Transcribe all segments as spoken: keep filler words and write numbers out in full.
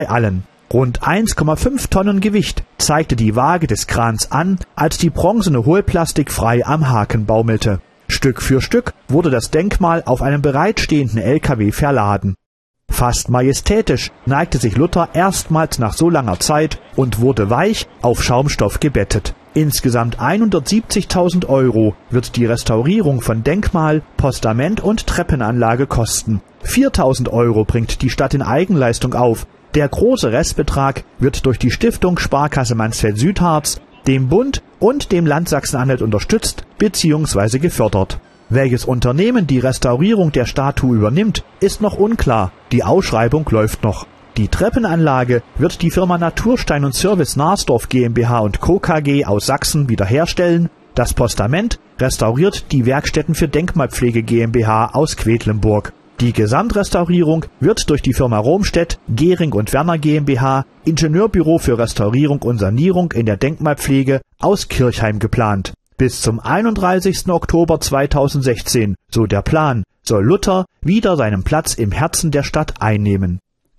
allen. Rund eins Komma fünf Tonnen Gewicht zeigte die Waage des Krans an, als die bronzene Hohlplastik frei am Haken baumelte. Stück für Stück wurde das Denkmal auf einem bereitstehenden L K W verladen. Fast majestätisch neigte sich Luther erstmals nach so langer Zeit und wurde weich auf Schaumstoff gebettet. Insgesamt hundertsiebzigtausend Euro wird die Restaurierung von Denkmal, Postament und Treppenanlage kosten. viertausend Euro bringt die Stadt in Eigenleistung auf. Der große Restbetrag wird durch die Stiftung Sparkasse Mansfeld-Südharz, dem Bund und dem Land Sachsen-Anhalt unterstützt bzw. gefördert. Welches Unternehmen die Restaurierung der Statue übernimmt, ist noch unklar. Die Ausschreibung läuft noch. Die Treppenanlage wird die Firma Naturstein und Service Narsdorf GmbH und Co. K G aus Sachsen wiederherstellen. Das Postament restauriert die Werkstätten für Denkmalpflege GmbH aus Quedlinburg. Die Gesamtrestaurierung wird durch die Firma Romstedt, Gehring und Werner GmbH, Ingenieurbüro für Restaurierung und Sanierung in der Denkmalpflege aus Kirchheim geplant. Bis zum einunddreißigsten Oktober zweitausendsechzehn, so der Plan, soll Luther wieder seinen Platz im Herzen der Stadt einnehmen.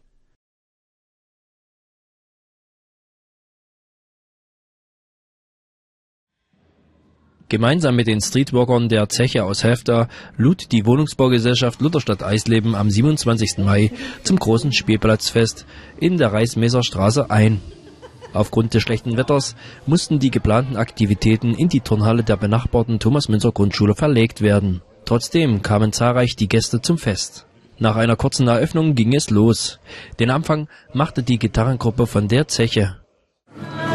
Gemeinsam mit den Streetwalkern der Zeche aus Helfta lud die Wohnungsbaugesellschaft Lutherstadt Eisleben am siebenundzwanzigsten Mai zum großen Spielplatzfest in der Reismesserstraße ein. Aufgrund des schlechten Wetters mussten die geplanten Aktivitäten in die Turnhalle der benachbarten Thomas-Münzer-Grundschule verlegt werden. Trotzdem kamen zahlreich die Gäste zum Fest. Nach einer kurzen Eröffnung ging es los. Den Anfang machte die Gitarrengruppe von der Zeche.